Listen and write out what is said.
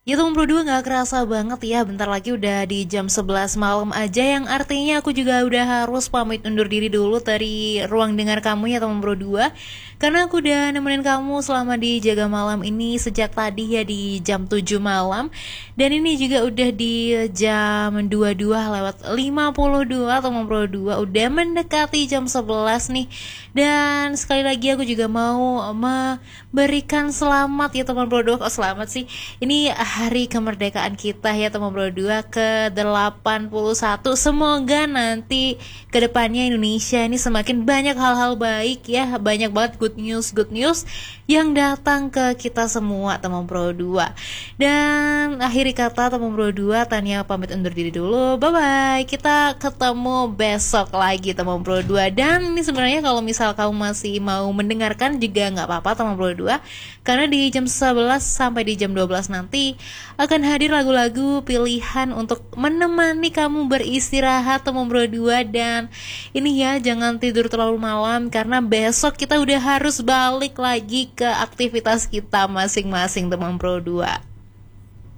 Ya teman Pro 2 gak kerasa banget ya, bentar lagi udah di jam 11 malam aja, yang artinya aku juga udah harus pamit undur diri dulu dari ruang dengar kamu ya teman Pro 2. Karena aku udah nemenin kamu selama di Jaga Malam ini sejak tadi ya di jam 7 malam. Dan ini juga udah di jam 22 lewat 52 teman Pro 2, udah mendekati jam 11 nih. Dan sekali lagi aku juga mau memberikan selamat ya teman Pro 2. Kok selamat sih? Ini hari kemerdekaan kita ya teman Pro 2 ke-81. Semoga nanti kedepannya Indonesia ini semakin banyak hal-hal baik ya, banyak banget good news yang datang ke kita semua teman Pro 2. Dan akhiri kata teman Pro 2, Tania pamit undur diri dulu. Bye bye. Kita ketemu besok lagi teman Pro 2. Dan ini sebenarnya kalau misal kamu masih mau mendengarkan juga nggak apa-apa teman Pro 2, karena di jam 11 sampai di jam 12 nanti akan hadir lagu-lagu pilihan untuk menemani kamu beristirahat teman Pro 2. Dan ini ya, jangan tidur terlalu malam karena besok kita udah harus balik lagi ke aktivitas kita masing-masing teman Pro 2.